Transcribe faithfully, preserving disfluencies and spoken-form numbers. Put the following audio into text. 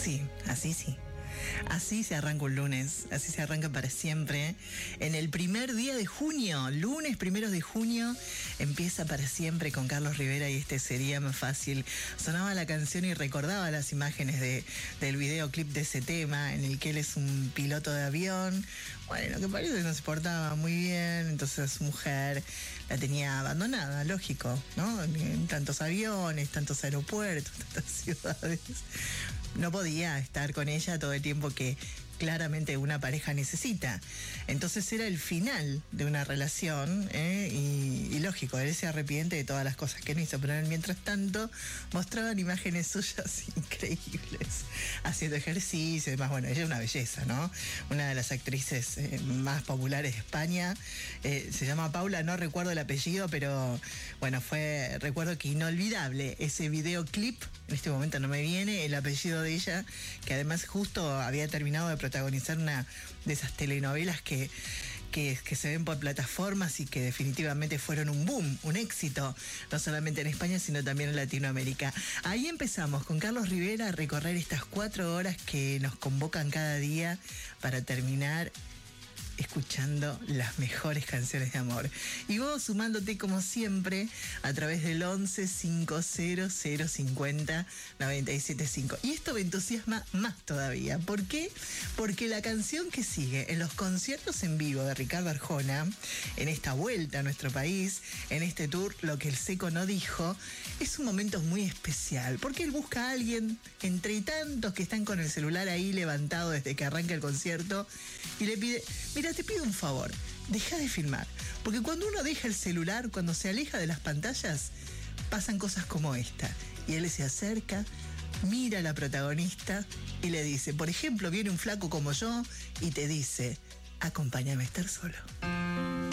Sí, así sí. Así se arranca un lunes, así se arranca para siempre. En el primer día de junio, lunes primeros de junio, empieza para siempre con Carlos Rivera y este sería más fácil. Sonaba la canción y recordaba las imágenes de, del videoclip de ese tema, en el que él es un piloto de avión. Bueno, que parece que no se portaba muy bien, entonces su mujer la tenía abandonada, lógico, ¿no? En tantos aviones, tantos aeropuertos, tantas ciudades. No podía estar con ella todo el tiempo que claramente una pareja necesita. Entonces era el final de una relación, ¿eh? y, y lógico, él se arrepiente de todas las cosas que no hizo, pero él, mientras tanto mostraban imágenes suyas increíbles, haciendo ejercicio y demás. Bueno, ella es una belleza, ¿no? Una de las actrices eh, más populares de España, eh, se llama Paula, no recuerdo el apellido, pero bueno, fue, recuerdo que inolvidable ese videoclip. En este momento no me viene el apellido de ella, que además justo había terminado de protagonizar una de esas telenovelas que, que, que se ven por plataformas y que definitivamente fueron un boom, un éxito, no solamente en España, sino también en Latinoamérica. Ahí empezamos con Carlos Rivera a recorrer estas cuatro horas que nos convocan cada día para terminar escuchando las mejores canciones de amor. Y vos sumándote como siempre a través del once cincuenta cincuenta noventa y siete cinco. Y esto me entusiasma más todavía. ¿Por qué? Porque la canción que sigue en los conciertos en vivo de Ricardo Arjona, en esta vuelta a nuestro país, en este tour Lo que el Seco no dijo, es un momento muy especial, porque él busca a alguien entre tantos que están con el celular ahí levantado desde que arranca el concierto y le pide: mira, te pido un favor, deja de filmar, porque cuando uno deja el celular, cuando se aleja de las pantallas, pasan cosas como esta. Y él se acerca, mira a la protagonista y le dice, por ejemplo, viene un flaco como yo y te dice: acompáñame a estar solo.